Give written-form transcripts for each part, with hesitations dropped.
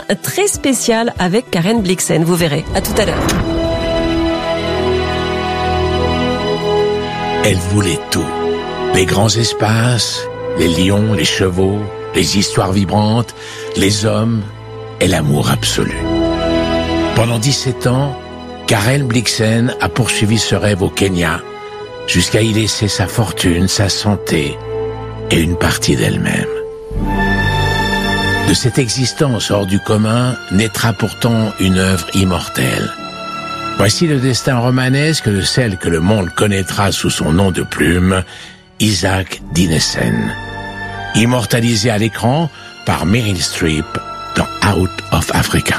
très spécial avec Karen Blixen. Vous verrez. À tout à l'heure. Elle voulait tout. Les grands espaces, les lions, les chevaux, les histoires vibrantes, les hommes et l'amour absolu. Pendant 17 ans, Karen Blixen a poursuivi ce rêve au Kenya, jusqu'à y laisser sa fortune, sa santé et une partie d'elle-même. De cette existence hors du commun naîtra pourtant une œuvre immortelle. Voici le destin romanesque de celle que le monde connaîtra sous son nom de plume, Isaac Dinesen, immortalisé à l'écran par Meryl Streep dans Out of Africa.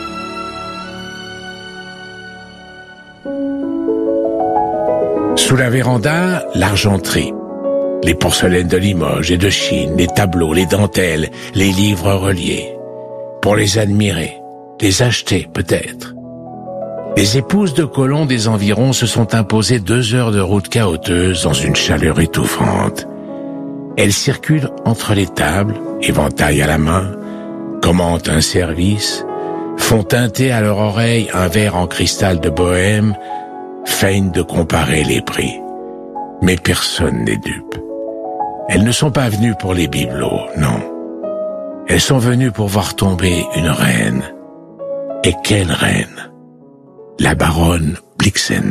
Sous la véranda, l'argenterie, les porcelaines de Limoges et de Chine, les tableaux, les dentelles, les livres reliés. Pour les admirer, les acheter peut-être. Les épouses de colons des environs se sont imposées 2 heures de route chaoteuse dans une chaleur étouffante. Elles circulent entre les tables, éventail à la main, commandent un service, font teinter à leur oreille un verre en cristal de bohème, feignent de comparer les prix. Mais personne n'est dupe. Elles ne sont pas venues pour les bibelots, non. Elles sont venues pour voir tomber une reine. Et quelle reine? La baronne Blixen.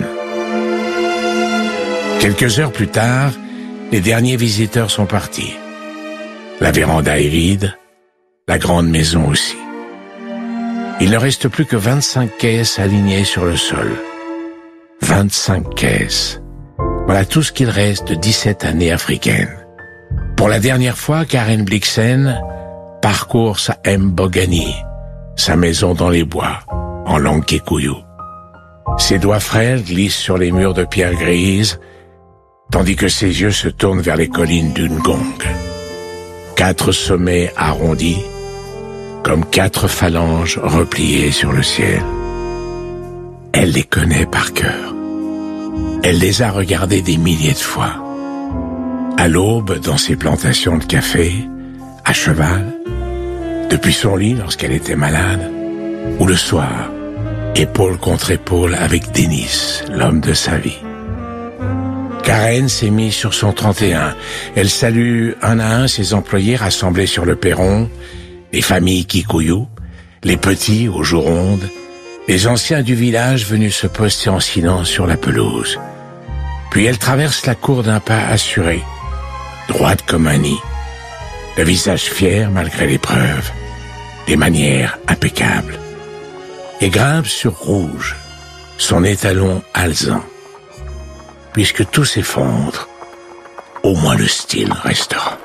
Quelques heures plus tard, les derniers visiteurs sont partis. La véranda est vide, la grande maison aussi. Il ne reste plus que 25 caisses alignées sur le sol. 25 caisses. Voilà tout ce qu'il reste de 17 années africaines. Pour la dernière fois, Karen Blixen parcourt sa Mbogani, sa maison dans les bois, en langue kikuyu. Ses doigts frêles glissent sur les murs de pierre grise, tandis que ses yeux se tournent vers les collines d'Ungong. 4 sommets arrondis, comme 4 phalanges repliées sur le ciel. Elle les connaît par cœur. Elle les a regardés des milliers de fois. À l'aube, dans ses plantations de café, à cheval, depuis son lit lorsqu'elle était malade, ou le soir, épaule contre épaule avec Denis, l'homme de sa vie. Karen s'est mise sur son 31. Elle salue un à un ses employés rassemblés sur le perron, les familles kikuyu, les petits aux joues rondes, les anciens du village venus se poster en silence sur la pelouse. Puis elle traverse la cour d'un pas assuré, droite comme un nid, le visage fier malgré l'épreuve, les manières impeccables, et grimpe sur rouge, son étalon alezan. Puisque tout s'effondre, au moins le style restera.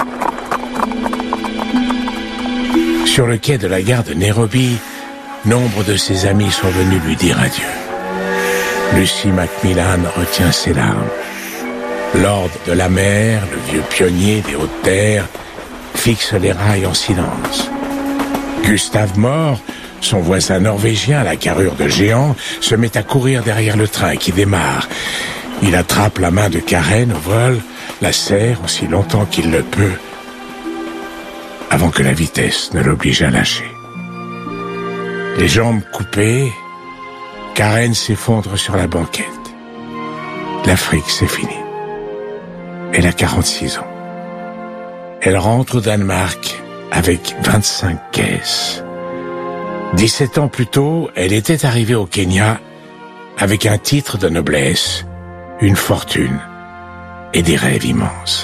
Sur le quai de la gare de Nairobi, nombre de ses amis sont venus lui dire adieu. Lucy Macmillan retient ses larmes. Lord de la mer, le vieux pionnier des hautes terres, fixe les rails en silence. Gustave Moore, son voisin norvégien à la carrure de géant, se met à courir derrière le train qui démarre. Il attrape la main de Karen au vol, la serre aussi longtemps qu'il le peut, avant que la vitesse ne l'oblige à lâcher. Les jambes coupées, Karen s'effondre sur la banquette. L'Afrique, c'est fini. Elle a 46 ans. Elle rentre au Danemark avec 25 caisses. 17 ans plus tôt, elle était arrivée au Kenya avec un titre de noblesse, une fortune et des rêves immenses.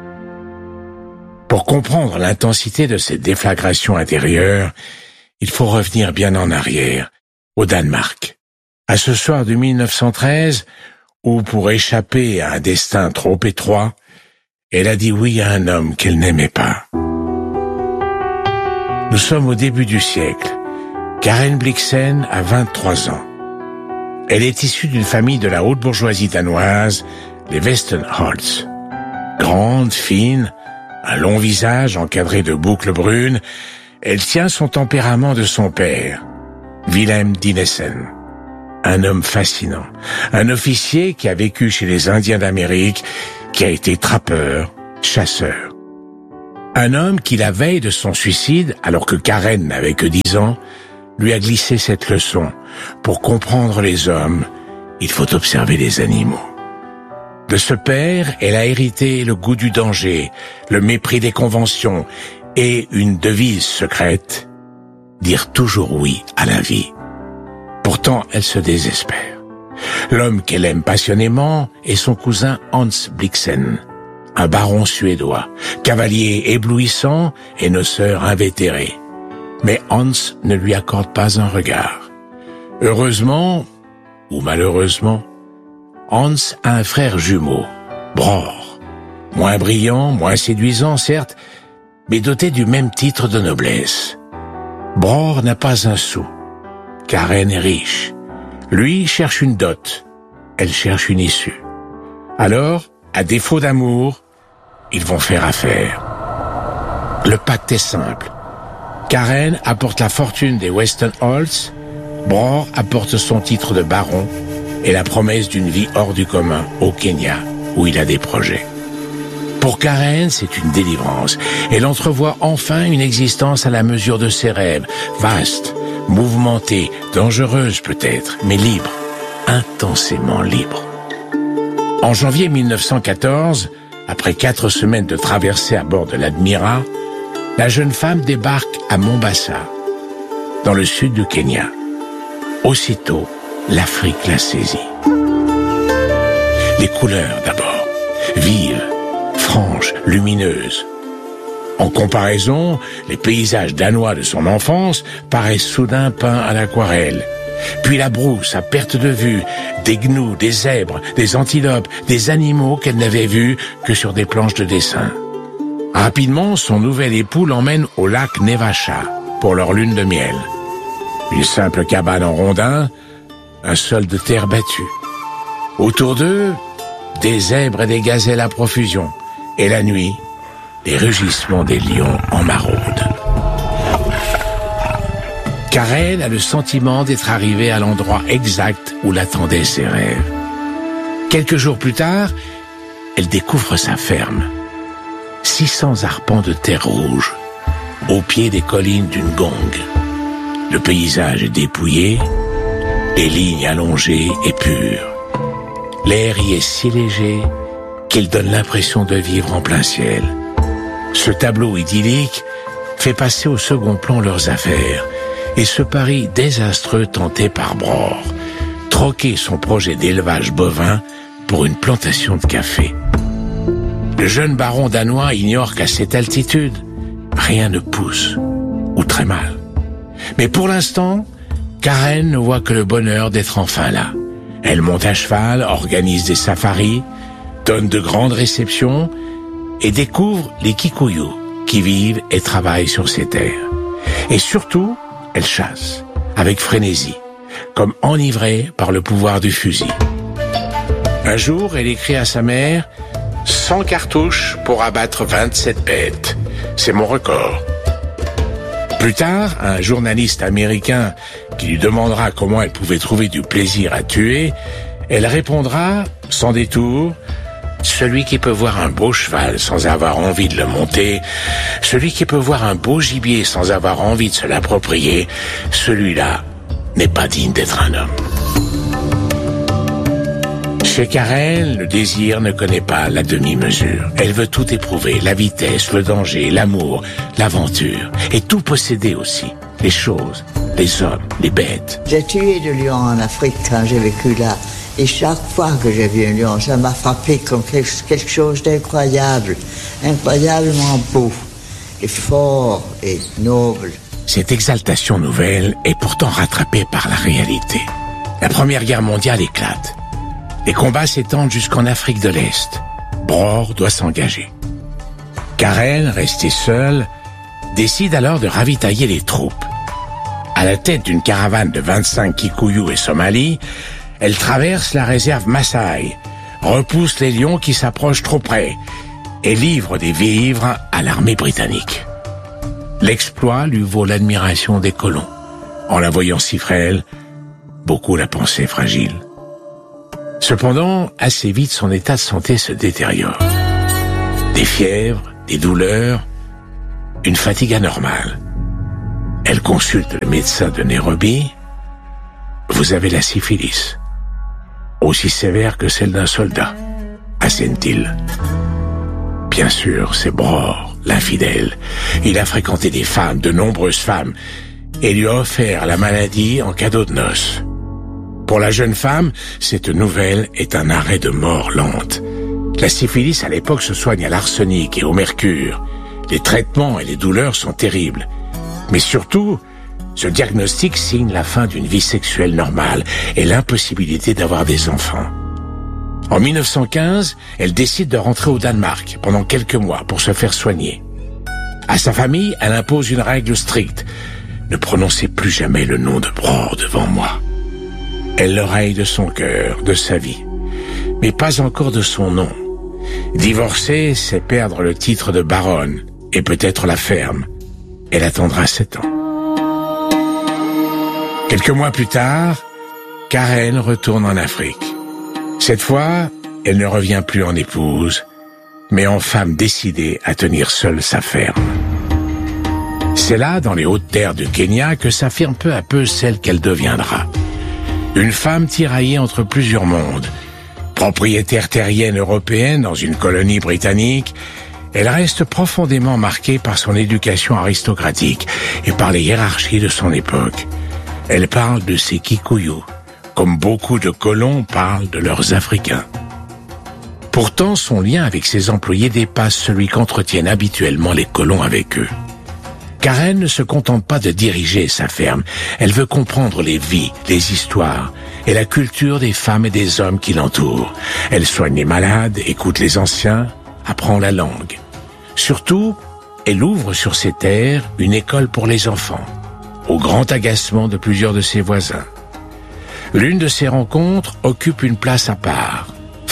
Pour comprendre l'intensité de cette déflagration intérieure, il faut revenir bien en arrière, au Danemark, à ce soir de 1913, où pour échapper à un destin trop étroit, elle a dit oui à un homme qu'elle n'aimait pas. Nous sommes au début du siècle. Karen Blixen a 23 ans. Elle est issue d'une famille de la haute bourgeoisie danoise, les Westenholz. Grande, fine, un long visage encadré de boucles brunes, elle tient son tempérament de son père, Willem Dinesen. Un homme fascinant, un officier qui a vécu chez les Indiens d'Amérique, qui a été trappeur, chasseur. Un homme qui, la veille de son suicide, alors que Karen n'avait que 10 ans, lui a glissé cette leçon. Pour comprendre les hommes, il faut observer les animaux. De ce père, elle a hérité le goût du danger, le mépris des conventions et une devise secrète, dire toujours oui à la vie. Pourtant, elle se désespère. L'homme qu'elle aime passionnément est son cousin Hans Blixen, un baron suédois, cavalier éblouissant et noceur invétéré. Mais Hans ne lui accorde pas un regard. Heureusement, ou malheureusement, Hans a un frère jumeau, Bror, moins brillant, moins séduisant certes, mais doté du même titre de noblesse. Bror n'a pas un sou. Karen est riche. Lui cherche une dot. Elle cherche une issue. Alors, à défaut d'amour, ils vont faire affaire. Le pacte est simple. Karen apporte la fortune des Westenholz, Bror apporte son titre de baron et la promesse d'une vie hors du commun au Kenya, où il a des projets. Pour Karen, c'est une délivrance. Elle entrevoit enfin une existence à la mesure de ses rêves, vaste, mouvementée, dangereuse peut-être, mais libre, intensément libre. En janvier 1914, après 4 semaines de traversée à bord de l'Admira, la jeune femme débarque à Mombasa, dans le sud du Kenya. Aussitôt, l'Afrique la saisit. Les couleurs d'abord, vives, franches, lumineuses. En comparaison, les paysages danois de son enfance paraissent soudain peints à l'aquarelle. Puis la brousse à perte de vue, des gnous, des zèbres, des antilopes, des animaux qu'elle n'avait vus que sur des planches de dessin. Rapidement, son nouvel époux l'emmène au lac Nevacha pour leur lune de miel. Une simple cabane en rondin, un sol de terre battue. Autour d'eux, des zèbres et des gazelles à profusion. Et la nuit, les rugissements des lions en maraude. Karen a le sentiment d'être arrivée à l'endroit exact où l'attendaient ses rêves. Quelques jours plus tard, elle découvre sa ferme. 600 arpents de terre rouge, au pied des collines d'une Ngong. Le paysage est dépouillé, les lignes allongées et pures. L'air y est si léger qu'il donne l'impression de vivre en plein ciel. Ce tableau idyllique fait passer au second plan leurs affaires et ce pari désastreux tenté par Bror, troquer son projet d'élevage bovin pour une plantation de café. Le jeune baron danois ignore qu'à cette altitude, rien ne pousse, ou très mal. Mais pour l'instant, Karen ne voit que le bonheur d'être enfin là. Elle monte à cheval, organise des safaris, donne de grandes réceptions et découvre les Kikuyu qui vivent et travaillent sur ces terres. Et surtout, elle chasse, avec frénésie, comme enivrée par le pouvoir du fusil. Un jour, elle écrit à sa mère « 100 cartouches pour abattre 27 bêtes. C'est mon record. » Plus tard, un journaliste américain qui lui demandera comment elle pouvait trouver du plaisir à tuer, elle répondra, sans détour, « Celui qui peut voir un beau cheval sans avoir envie de le monter, celui qui peut voir un beau gibier sans avoir envie de se l'approprier, celui-là n'est pas digne d'être un homme. » Chez Karen, le désir ne connaît pas la demi-mesure. Elle veut tout éprouver, la vitesse, le danger, l'amour, l'aventure, et tout posséder aussi, les choses, les hommes, les bêtes. J'ai tué de lions en Afrique quand j'ai vécu là. Et chaque fois que j'ai vu un lion, ça m'a frappé comme quelque chose d'incroyable, incroyablement beau, et fort et noble. Cette exaltation nouvelle est pourtant rattrapée par la réalité. La Première Guerre mondiale éclate. Les combats s'étendent jusqu'en Afrique de l'Est. Bror doit s'engager. Karen, restée seule, décide alors de ravitailler les troupes. À la tête d'une caravane de 25 Kikuyu et Somalis, elle traverse la réserve Maasai, repousse les lions qui s'approchent trop près et livre des vivres à l'armée britannique. L'exploit lui vaut l'admiration des colons. En la voyant si frêle, beaucoup la pensaient fragile. Cependant, assez vite, son état de santé se détériore. Des fièvres, des douleurs, une fatigue anormale. Elle consulte le médecin de Nairobi. Vous avez la syphilis, aussi sévère que celle d'un soldat, assène-t-il. Bien sûr, c'est Bror, l'infidèle. Il a fréquenté des femmes, de nombreuses femmes, et lui a offert la maladie en cadeau de noces. Pour la jeune femme, cette nouvelle est un arrêt de mort lente. La syphilis à l'époque se soigne à l'arsenic et au mercure. Les traitements et les douleurs sont terribles. Mais surtout, ce diagnostic signe la fin d'une vie sexuelle normale et l'impossibilité d'avoir des enfants. En 1915, elle décide de rentrer au Danemark pendant quelques mois pour se faire soigner. À sa famille, elle impose une règle stricte. Ne prononcez plus jamais le nom de Bror devant moi. Elle le raye de son cœur, de sa vie, mais pas encore de son nom. Divorcer, c'est perdre le titre de baronne et peut-être la ferme. Elle attendra 7 ans. Quelques mois plus tard, Karen retourne en Afrique. Cette fois, elle ne revient plus en épouse, mais en femme décidée à tenir seule sa ferme. C'est là, dans les hautes terres du Kenya, que s'affirme peu à peu celle qu'elle deviendra. Une femme tiraillée entre plusieurs mondes. Propriétaire terrienne européenne dans une colonie britannique, elle reste profondément marquée par son éducation aristocratique et par les hiérarchies de son époque. Elle parle de ses Kikuyu, comme beaucoup de colons parlent de leurs Africains. Pourtant, son lien avec ses employés dépasse celui qu'entretiennent habituellement les colons avec eux. Karen ne se contente pas de diriger sa ferme, elle veut comprendre les vies, les histoires et la culture des femmes et des hommes qui l'entourent. Elle soigne les malades, écoute les anciens, apprend la langue. Surtout, elle ouvre sur ses terres une école pour les enfants, au grand agacement de plusieurs de ses voisins. L'une de ces rencontres occupe une place à part,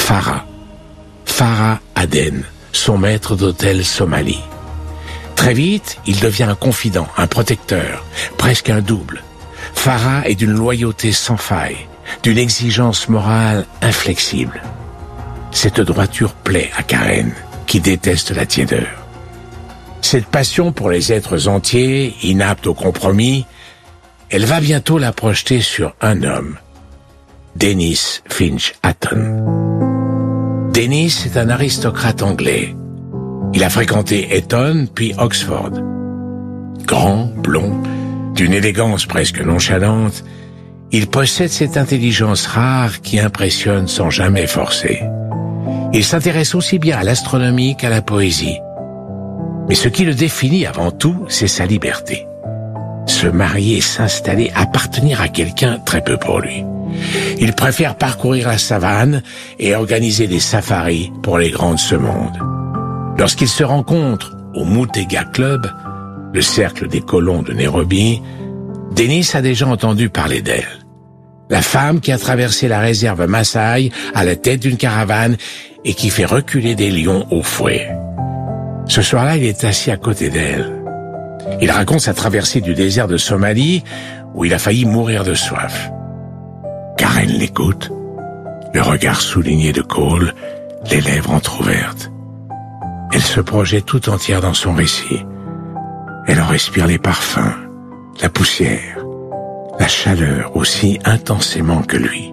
Farah Aden, son maître d'hôtel somali. Très vite, il devient un confident, un protecteur, presque un double. Farah est d'une loyauté sans faille, d'une exigence morale inflexible. Cette droiture plaît à Karen, qui déteste la tiédeur. Cette passion pour les êtres entiers, inapte au compromis, elle va bientôt la projeter sur un homme, Dennis Finch Hatton. Dennis est un aristocrate anglais. Il a fréquenté Eton puis Oxford. Grand, blond, d'une élégance presque nonchalante, il possède cette intelligence rare qui impressionne sans jamais forcer. Il s'intéresse aussi bien à l'astronomie qu'à la poésie. Mais ce qui le définit avant tout, c'est sa liberté. Se marier, s'installer, appartenir à quelqu'un, très peu pour lui. Il préfère parcourir la savane et organiser des safaris pour les grands de ce monde. Lorsqu'ils se rencontrent au Muthaiga Club, le cercle des colons de Nairobi, Dennis a déjà entendu parler d'elle. La femme qui a traversé la réserve Maasai à la tête d'une caravane et qui fait reculer des lions au fouet. Ce soir-là, il est assis à côté d'elle. Il raconte sa traversée du désert de Somalie où il a failli mourir de soif. Karen l'écoute, le regard souligné de Cole, les lèvres entr'ouvertes. Elle se projette tout entière dans son récit. Elle en respire les parfums, la poussière, la chaleur aussi intensément que lui.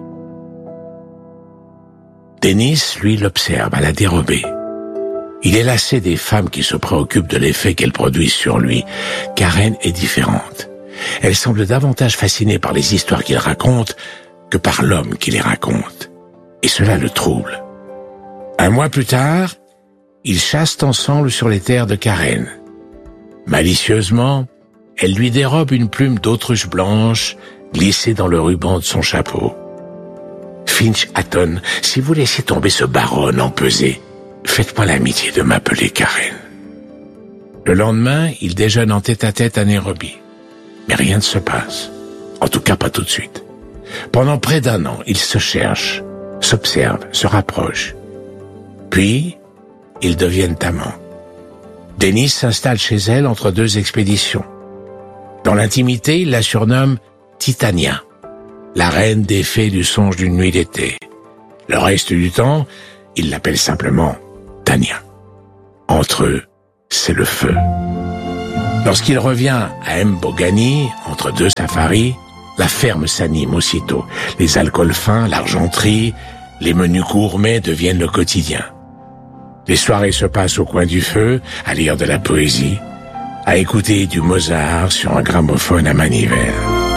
Dennis, lui, l'observe à la dérobée. Il est lassé des femmes qui se préoccupent de l'effet qu'elles produisent sur lui. Karen est différente. Elle semble davantage fascinée par les histoires qu'il raconte que par l'homme qui les raconte. Et cela le trouble. Un mois plus tard, ils chassent ensemble sur les terres de Karen. Malicieusement, elle lui dérobe une plume d'autruche blanche glissée dans le ruban de son chapeau. Finch Hatton, si vous laissez tomber ce baron empesé, faites-moi l'amitié de m'appeler Karen. Le lendemain, ils déjeunent en tête-à-tête à Nairobi. Mais rien ne se passe. En tout cas, pas tout de suite. Pendant près d'1 an, ils se cherchent, s'observent, se rapprochent. Puis, ils deviennent amants. Dennis s'installe chez elle entre 2 expéditions. Dans l'intimité, il la surnomme Titania, la reine des fées du songe d'une nuit d'été. Le reste du temps, il l'appelle simplement Tania. Entre eux, c'est le feu. Lorsqu'il revient à Mbogani, entre deux safaris, la ferme s'anime aussitôt. Les alcools fins, l'argenterie, les menus gourmets deviennent le quotidien. Les soirées se passent au coin du feu, à lire de la poésie, à écouter du Mozart sur un gramophone à manivelle.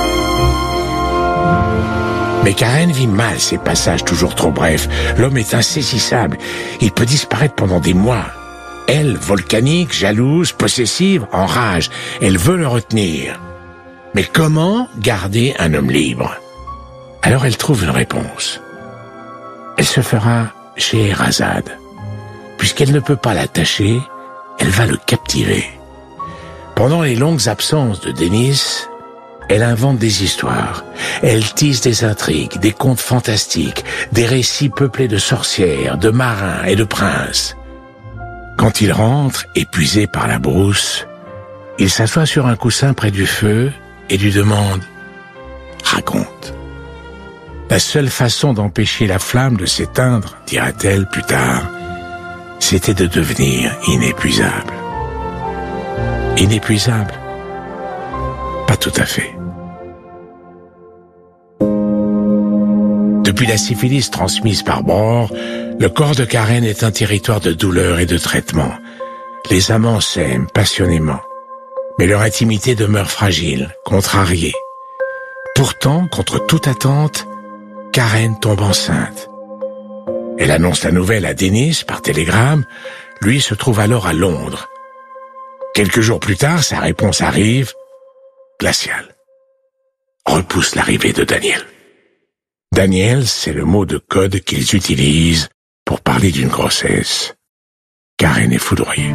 Mais Karen vit mal ces passages toujours trop brefs. L'homme est insaisissable. Il peut disparaître pendant des mois. Elle, volcanique, jalouse, possessive, en rage. Elle veut le retenir. Mais comment garder un homme libre? Alors elle trouve une réponse. Elle se fera Scheherazade. Puisqu'elle ne peut pas l'attacher, elle va le captiver. Pendant les longues absences de Denis, elle invente des histoires. Elle tisse des intrigues, des contes fantastiques, des récits peuplés de sorcières, de marins et de princes. Quand il rentre, épuisé par la brousse, il s'assoit sur un coussin près du feu et lui demande « Raconte ». La seule façon d'empêcher la flamme de s'éteindre, dira-t-elle plus tard, c'était de devenir inépuisable. Inépuisable? Pas tout à fait. Depuis la syphilis transmise par Bror, le corps de Karen est un territoire de douleur et de traitement. Les amants s'aiment passionnément, mais leur intimité demeure fragile, contrariée. Pourtant, contre toute attente, Karen tombe enceinte. Elle annonce la nouvelle à Denis par télégramme. Lui se trouve alors à Londres. Quelques jours plus tard, sa réponse arrive, glaciale. Repousse l'arrivée de Daniel. Daniel, c'est le mot de code qu'ils utilisent pour parler d'une grossesse. Karen est foudroyée.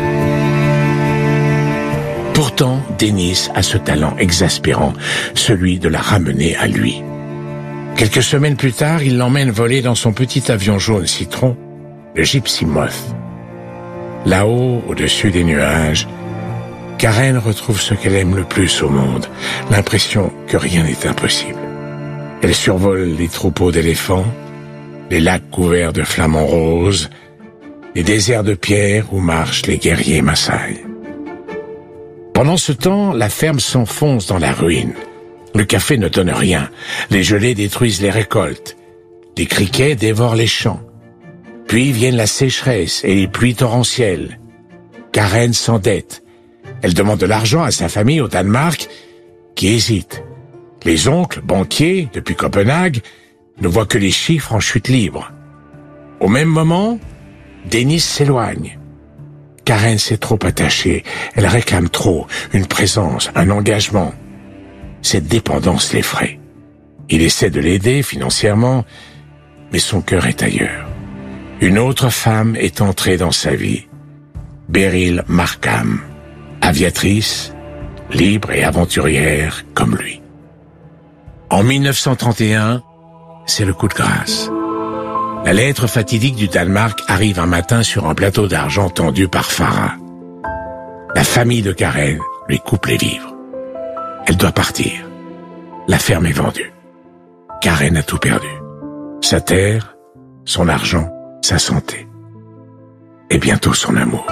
Pourtant, Denis a ce talent exaspérant, celui de la ramener à lui. Quelques semaines plus tard, il l'emmène voler dans son petit avion jaune citron, le Gypsy Moth. Là-haut, au-dessus des nuages, Karen retrouve ce qu'elle aime le plus au monde, l'impression que rien n'est impossible. Elle survole les troupeaux d'éléphants, les lacs couverts de flamants roses, les déserts de pierre où marchent les guerriers Maasai. Pendant ce temps, la ferme s'enfonce dans la ruine. Le café ne donne rien, les gelées détruisent les récoltes, les criquets dévorent les champs. Puis viennent la sécheresse et les pluies torrentielles. Karen s'endette. Elle demande de l'argent à sa famille au Danemark, qui hésite. Les oncles, banquiers, depuis Copenhague, ne voient que les chiffres en chute libre. Au même moment, Denis s'éloigne. Karen s'est trop attachée. Elle réclame trop, une présence, un engagement. Cette dépendance l'effraie. Il essaie de l'aider financièrement, mais son cœur est ailleurs. Une autre femme est entrée dans sa vie, Beryl Markham, aviatrice, libre et aventurière comme lui. En 1931, c'est le coup de grâce. La lettre fatidique du Danemark arrive un matin sur un plateau d'argent tendu par Farah. La famille de Karen lui coupe les vivres. Elle doit partir. La ferme est vendue. Karen a tout perdu. Sa terre, son argent, sa santé. Et bientôt son amour.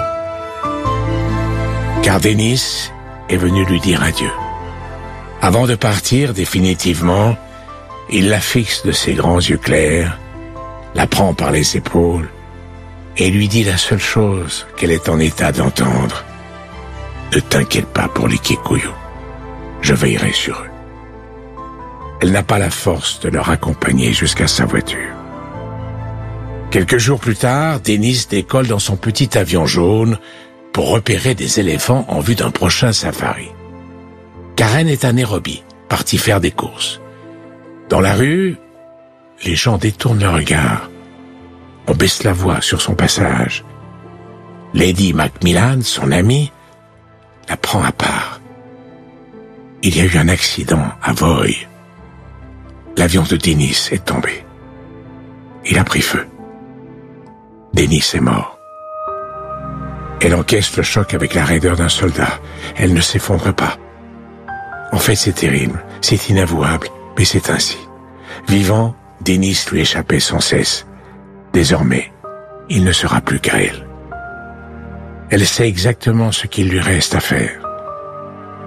Car Denis est venu lui dire adieu. Avant de partir définitivement, il la fixe de ses grands yeux clairs, la prend par les épaules et lui dit la seule chose qu'elle est en état d'entendre. Ne t'inquiète pas pour les Kikuyu. Je veillerai sur eux. Elle n'a pas la force de leur accompagner jusqu'à sa voiture. Quelques jours plus tard, Denis décolle dans son petit avion jaune pour repérer des éléphants en vue d'un prochain safari. Karen est à Nairobi, partie faire des courses. Dans la rue, les gens détournent leur regard. On baisse la voix sur son passage. Lady Macmillan, son amie, la prend à part. Il y a eu un accident à Voi. L'avion de Denis est tombé. Il a pris feu. Denis est mort. Elle encaisse le choc avec la raideur d'un soldat. Elle ne s'effondre pas. En fait, c'est terrible, c'est inavouable, mais c'est ainsi. Vivant, Denis lui échappait sans cesse. Désormais, il ne sera plus qu'à elle. Elle sait exactement ce qu'il lui reste à faire.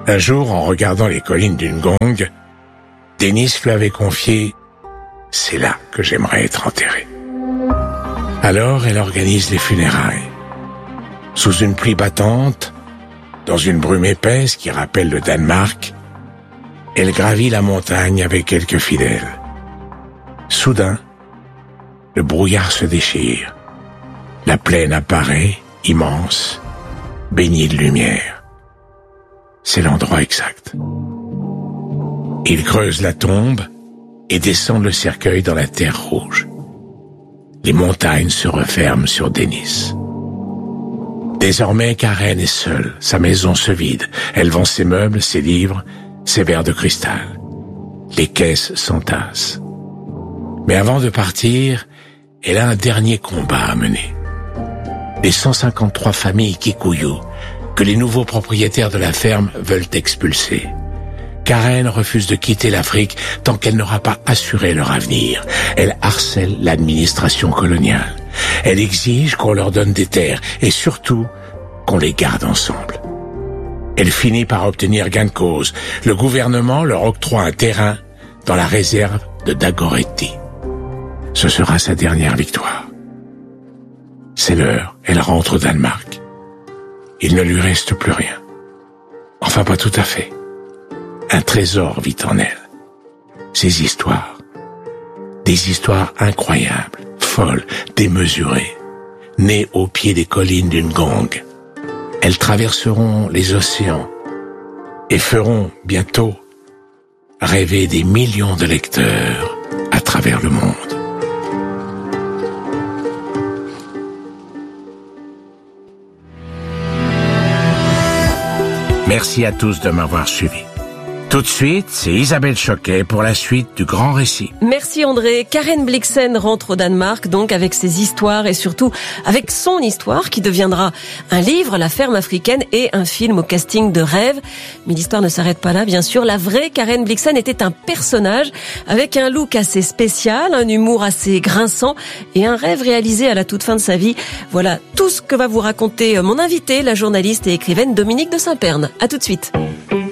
Un jour, en regardant les collines d'une Gong, Denis lui avait confié « C'est là que j'aimerais être enterré ». Alors, elle organise les funérailles. Sous une pluie battante, dans une brume épaisse qui rappelle le Danemark, elle gravit la montagne avec quelques fidèles. Soudain, le brouillard se déchire. La plaine apparaît, immense, baignée de lumière. C'est l'endroit exact. Il creuse la tombe et descend le cercueil dans la terre rouge. Les montagnes se referment sur Denis. Désormais, Karen est seule. Sa maison se vide. Elle vend ses meubles, ses livres, ses verres de cristal. Les caisses s'entassent. Mais avant de partir, elle a un dernier combat à mener. Les 153 familles Kikuyu que les nouveaux propriétaires de la ferme veulent expulser. Karen refuse de quitter l'Afrique tant qu'elle n'aura pas assuré leur avenir. Elle harcèle l'administration coloniale. Elle exige qu'on leur donne des terres et surtout qu'on les garde ensemble. Elle finit par obtenir gain de cause. Le gouvernement leur octroie un terrain dans la réserve de Dagoretti. Ce sera sa dernière victoire. C'est l'heure, elle rentre au Danemark. Il ne lui reste plus rien. Enfin, pas tout à fait. Un trésor vit en elle. Ses histoires. Des histoires incroyables, folles, démesurées, nées au pied des collines d'une Gong. Elles traverseront les océans et feront bientôt rêver des millions de lecteurs à travers le monde. Merci à tous de m'avoir suivi. Tout de suite, c'est Isabelle Choquet pour la suite du grand récit. Merci André. Karen Blixen rentre au Danemark, donc avec ses histoires et surtout avec son histoire qui deviendra un livre, La ferme africaine, et un film au casting de rêve. Mais l'histoire ne s'arrête pas là, bien sûr. La vraie Karen Blixen était un personnage avec un look assez spécial, un humour assez grinçant et un rêve réalisé à la toute fin de sa vie. Voilà tout ce que va vous raconter mon invité, la journaliste et écrivaine Dominique de Saint-Pern. À tout de suite.